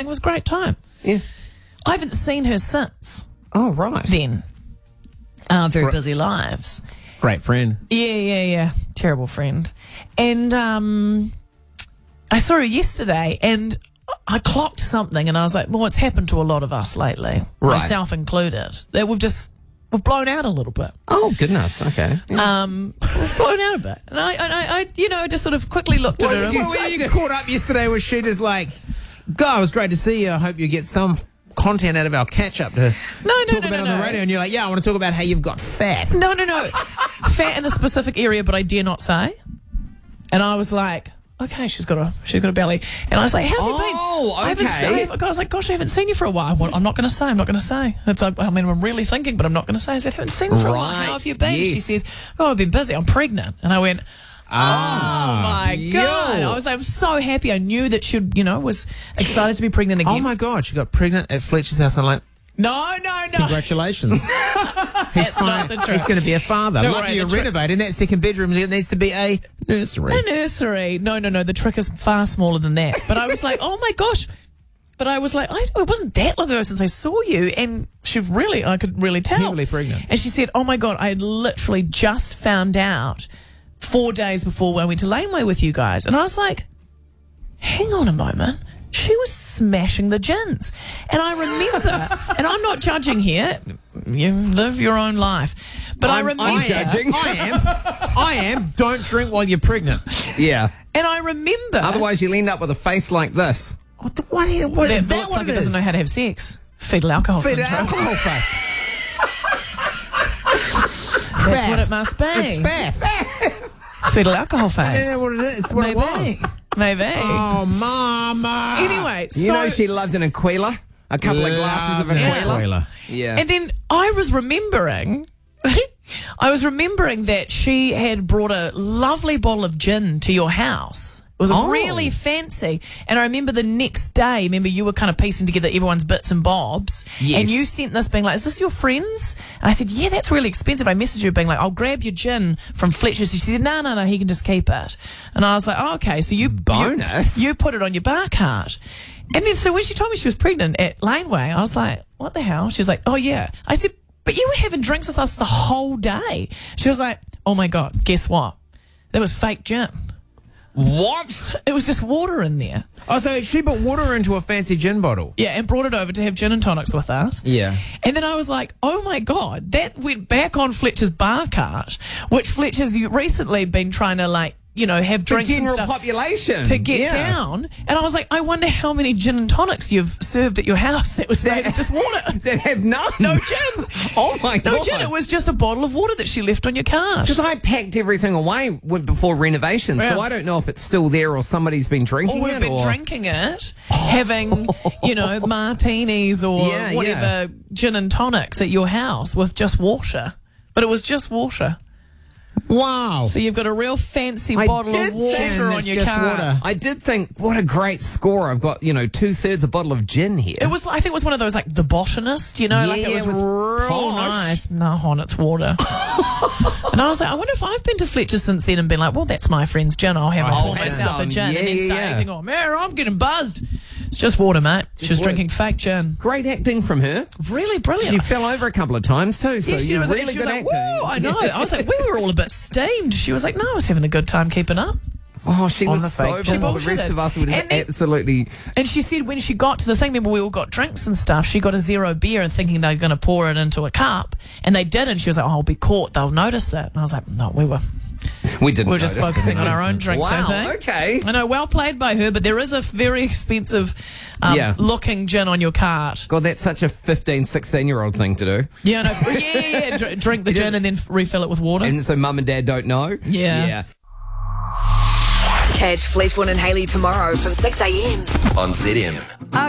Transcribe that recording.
It was a great time. Yeah. I haven't seen her since Oh, right. then. Very busy lives. Great friend. Yeah. Terrible friend. And I saw her yesterday and I clocked something and I was like, well, it's happened to a lot of us lately, Right. myself included, that we've blown out a little bit. Oh, goodness. Okay. Yeah. We've blown out a bit. And I just sort of quickly looked at her. Did you and say you caught up yesterday? Was she just like, God, it was great to see you. I hope you get some content out of our catch up to talk about on the radio. And you're like, yeah, I want to talk about how you've got fat. No. Fat in a specific area, but I dare not say. And I was like, okay, she's got a belly. And I was like, how have you been? Oh, okay. I was like, gosh, I haven't seen you for a while. I'm not going to say. It's like, I mean, I'm really thinking, but I'm not going to say. I said, I haven't seen you for a while. How have you been? Yes. She said, oh, I've been busy. I'm pregnant. And I went, oh my God. I was like, I'm so happy. I knew that she, was excited to be pregnant again. Oh my God, she got pregnant at Fletcher's house. I'm like, No. congratulations. That's not the truth. He's going to be a father. Don't Lucky worry, you're the renovating that second bedroom. It needs to be a nursery. A nursery. No. The trick is far smaller than that. But I was like, oh my gosh. But I was like, it wasn't that long ago since I saw you. And I could really tell. Heavily pregnant. And she said, oh my God, I had literally just found out 4 days before I went to Laneway with you guys. And I was like, hang on a moment. She was smashing the gins. And I remember, and I'm not judging here. You live your own life. But I remember. I'm judging. I am. Don't drink while you're pregnant. Yeah. And I remember. Otherwise, you'll end up with a face like this. What is that that? looks What like it it doesn't is? know how to have sex. Fetal alcohol Fetal syndrome. alcohol face. That's what it must be. It's fat. Fetal alcohol phase. Isn't that what it is? It's what it was. Maybe. Oh, mama. Anyway, You know she loved an Aquila? A couple of glasses of Aquila? Yeah. And then I was remembering that she had brought a lovely bottle of gin to your house. It was really fancy. And I remember the next day, you were kind of piecing together everyone's bits and bobs. Yes. And you sent this being like, is this your friend's? And I said, yeah, that's really expensive. I messaged her being like, I'll grab your gin from Fletcher's. She said, no, he can just keep it. And I was like, oh, okay. So Bonus. You put it on your bar cart. And then so when she told me she was pregnant at Laneway, I was like, what the hell? She was like, oh, yeah. I said, but you were having drinks with us the whole day. She was like, oh, my God, guess what? That was fake gin. What? It was just water in there. Oh, so she put water into a fancy gin bottle. Yeah, and brought it over to have gin and tonics with us. Yeah. And then I was like, oh my God, that went back on Fletcher's bar cart, which Fletcher's recently been trying to have drinks and general stuff population to get down. And I was like, I wonder how many gin and tonics you've served at your house that was made of just water. That have none. No gin. Oh my God. No gin. It was just a bottle of water that she left on your cart. Because I packed everything away before renovation, so Yeah. I don't know if it's still there or somebody's been drinking Or we've it. been drinking it, having, martinis or Yeah, whatever gin and tonics at your house with just water. But it was just water. Wow. So you've got a real fancy I bottle did of water think on it's your just cart. water. I did think, what a great score. I've got, 2/3 a bottle of gin here. I think it was one of those like the botanist, like it was real posh. nice. No, hon, it's water. And I was like, I wonder if I've been to Fletcher since then and been like, well, that's my friend's gin. I'll pour have myself a some. gin Yeah, and then start yeah. acting, man, I'm getting buzzed. It's just water, mate. She's water. drinking fake gin. Great acting from her. Really brilliant. She fell over a couple of times too, so Yeah, she you're was, really and she was good like, acting. woo, I know. I was like, we were all a bit steamed. She was like, no, I was having a good time keeping up. Oh, she was the so fake cool. gin. The rest of us would And then- absolutely... And she said when she got to the thing, remember we all got drinks and stuff, she got a zero beer and thinking they were going to pour it into a cup, and they didn't. She was like, oh, I'll be caught. They'll notice it. And I was like, no, we were just focusing on our own drinks, I Wow, think. okay. I know, well played by her, but there is a very expensive looking gin on your cart. God, that's such a 15, 16-year-old thing to do. Yeah, no, drink the gin and then refill it with water. And so mum and dad don't know? Yeah. Catch Fleetwood and Hayley tomorrow from 6 a.m. on ZM.